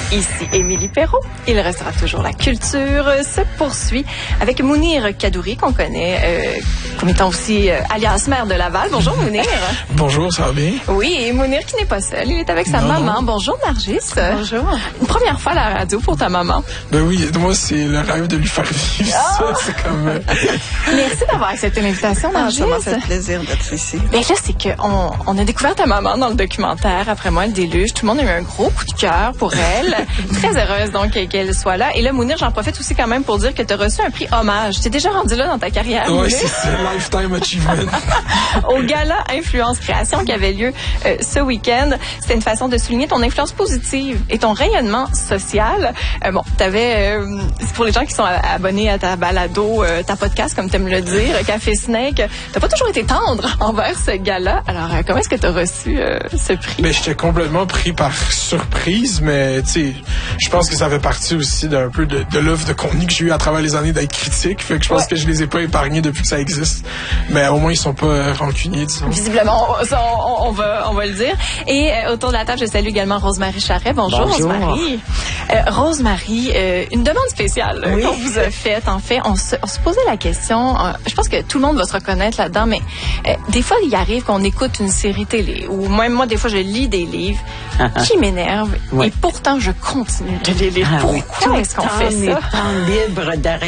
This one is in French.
Ici Émilie Perrault. Il restera toujours la culture se poursuit avec Mounir Kadouri, qu'on connaît comme étant aussi alias maire de Laval. Bonjour Mounir. Bonjour, ça va bien? Oui, et Mounir qui n'est pas seul, il est avec sa maman. Bonjour Nargis. Bonjour. Une première fois à la radio pour ta maman. Ben oui, moi c'est le rêve de lui faire vivre ça. C'est comme... Merci d'avoir accepté l'invitation, Nargis. Ça m'a fait plaisir d'être ici. Ben là, c'est qu'on a découvert ta maman dans le documentaire Après moi le déluge. Tout le monde a eu un gros coup de cœur pour elle. Très heureuse donc qu'elle soit là. Et là, Mounir, j'en profite aussi quand même pour dire que tu as reçu un prix hommage. Tu es déjà rendu là dans ta carrière. Oui, c'est ça, Lifetime Achievement. Au gala Influence Création qui avait lieu ce week-end. C'était une façon de souligner ton influence positive et ton rayonnement social. Bon, t'avais, pour les gens qui sont abonnés à ta balado, ta podcast, comme t'aimes le dire, Café Snake, t'as pas toujours été tendre envers ce gala. Alors, comment est-ce que t'as reçu ce prix? Ben, j'étais complètement pris par surprise, mais tu sais, je pense que ça fait partie aussi d'un peu de l'œuvre de contenu que j'ai eu à travers les années d'être critique. Fait que je pense que je les ai pas épargnés depuis que ça existe. Mais au moins, ils sont pas rancuniers, disons. Visiblement, on va le dire. Et autour de la table, je salue également Rosemary Charret. Bonjour. Rosemary. Rosemary, une demande spéciale qu'on vous a faite. En fait, on se posait la question, je pense que tout le monde va se reconnaître là-dedans, mais des fois, il arrive qu'on écoute une série télé, ou même moi, des fois, je lis des livres qui m'énervent, et pourtant, je continue de les lire. Pourquoi est-ce qu'on fait ça? Tout le temps libre d'arrêter